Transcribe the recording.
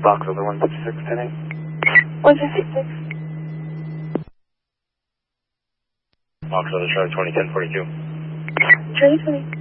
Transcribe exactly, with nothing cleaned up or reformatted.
Box over one sixty-six, ten eight. one sixty-six. Box over Charlie twenty, ten forty-two. Charlie twenty.